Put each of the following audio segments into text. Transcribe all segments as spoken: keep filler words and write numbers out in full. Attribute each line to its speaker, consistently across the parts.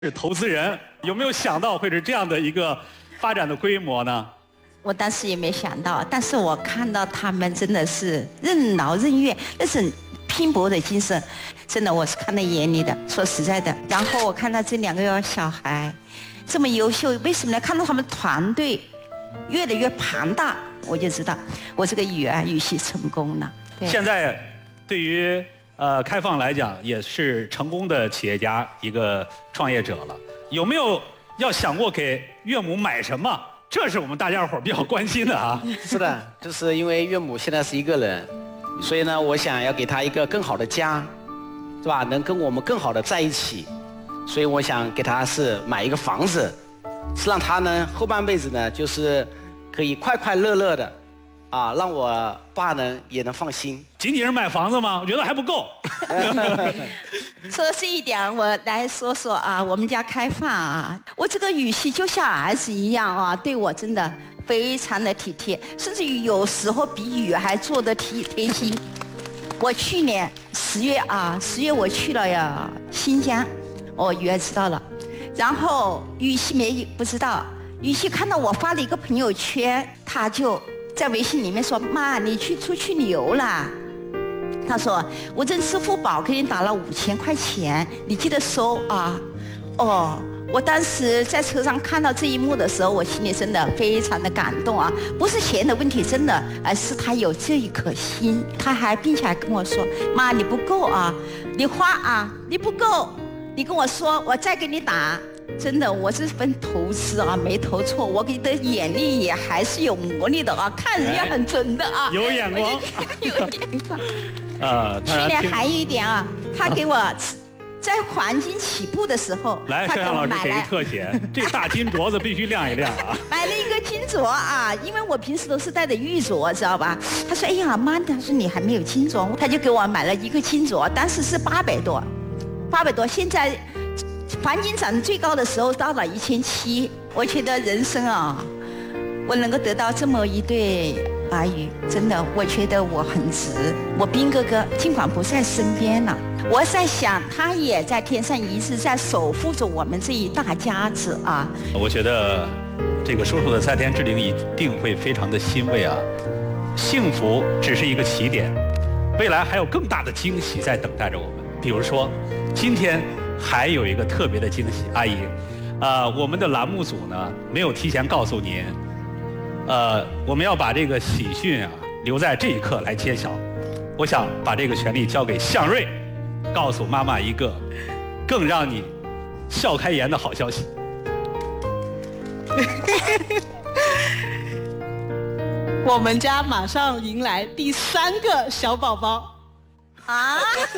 Speaker 1: 是投资人，有没有想到会是这样的一个发展的规模呢？
Speaker 2: 我当时也没想到，但是我看到他们真的是任劳任怨，那是拼搏的精神，真的我是看在眼里的。说实在的，然后我看到这两个小孩这么优秀，为什么呢？看到他们团队越来越庞大，我就知道我这个雨啊雨系成功了。
Speaker 1: 现在对于呃开放来讲，也是成功的企业家一个创业者了。有没有要想过给岳母买什么？这是我们大家伙比较关心的啊。
Speaker 3: 是的，就是因为岳母现在是一个人，所以呢，我想要给她一个更好的家，是吧？能跟我们更好的在一起，所以我想给她是买一个房子，是让她呢后半辈子呢就是可以快快乐乐的，啊，让我爸呢也能放心。
Speaker 1: 仅仅是买房子吗？我觉得还不够。
Speaker 2: 说这一点，我来说说啊，我们家开放啊，我这个语气就像儿子一样啊，对我真的非常的体贴，甚至于有时候比雨还做得体贴心。我去年十月啊，十月我去了呀新疆，我雨儿知道了，然后雨熙没不知道，雨熙看到我发了一个朋友圈，他就在微信里面说：“妈，你去出去旅游啦。”他说：“我这支付宝给你打了五千块钱，你记得收啊。”哦，我当时在车上看到这一幕的时候，我心里真的非常的感动啊！不是钱的问题，真的，而是他有这一颗心。他还并且还跟我说：“妈，你不够啊，你花啊，你不够，你跟我说，我再给你打。”真的，我这份投资啊没投错，我给的眼力也还是有魔力的啊，看人家很准的啊，
Speaker 1: 有眼光，
Speaker 2: 有眼光。
Speaker 1: 呃，
Speaker 2: 去年还有一点啊，他给我在黄金起步的时候，
Speaker 1: 来，摄像老师给个特写，这大金镯子必须亮一亮啊！
Speaker 2: 买了一个金镯啊，因为我平时都是戴的玉镯，知道吧？他说：“哎呀妈，他说你还没有金镯。”他就给我买了一个金镯，当时是八百多，八百多，现在黄金涨最高的时候到了一千七。我觉得人生啊，我能够得到这么一对儿女，真的，我觉得我很值。我兵哥哥尽管不在身边了，我在想他也在天上一直在守护着我们这一大家子啊。
Speaker 1: 我觉得这个叔叔的在天之灵一定会非常的欣慰啊。幸福只是一个起点，未来还有更大的惊喜在等待着我们。比如说，今天还有一个特别的惊喜，阿姨，呃，我们的栏目组呢没有提前告诉您。呃，我们要把这个喜讯啊留在这一刻来揭晓。我想把这个权利交给向瑞，告诉妈妈一个更让你笑开颜的好消息。
Speaker 4: 我们家马上迎来第三个小宝宝
Speaker 2: 啊！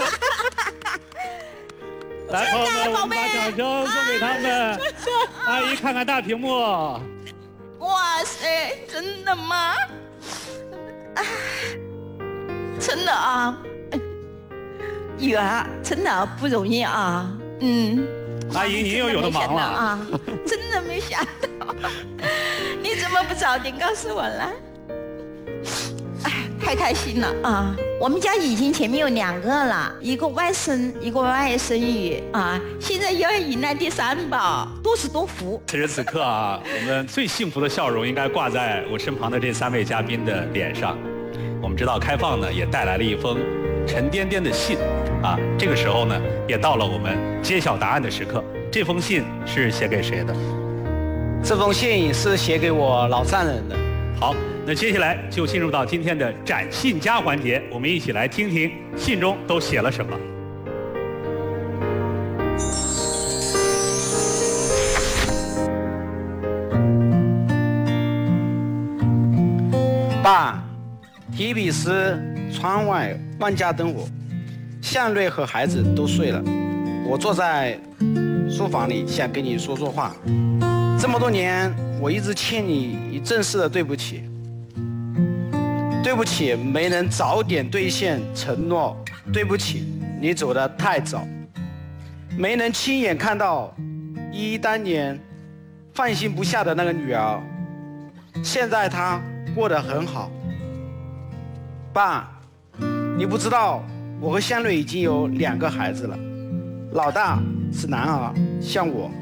Speaker 1: 来，朋友们，我们把掌声送给他们。阿姨，看看大屏幕。
Speaker 2: 哇塞，真的吗？啊，真的啊，雨儿真的不容易啊，嗯。
Speaker 1: 阿姨，您又有的忙了
Speaker 2: 啊！真的没想到，你怎么不早点告诉我呢？哎，太开心了啊！我们家已经前面有两个了，一个外甥，一个外甥女啊，现在又要迎来第三宝，多子多福。
Speaker 1: 此时此刻啊，我们最幸福的笑容应该挂在我身旁的这三位嘉宾的脸上。我们知道开放呢也带来了一封沉甸甸的信啊，这个时候呢也到了我们揭晓答案的时刻。这封信是写给谁的？
Speaker 3: 这封信是写给我老丈人的。
Speaker 1: 好，那接下来就进入到今天的展信佳环节，我们一起来听听信中都写了什么。
Speaker 3: 爸，提笔时窗外万家灯火，向瑞和孩子都睡了，我坐在书房里想跟你说说话。这么多年，我一直欠你一正式的对不起。对不起，没能早点兑现承诺。对不起，你走得太早，没能亲眼看到依依当年放心不下的那个女儿。现在她过得很好。爸，你不知道，我和香瑞已经有两个孩子了，老大是男孩像我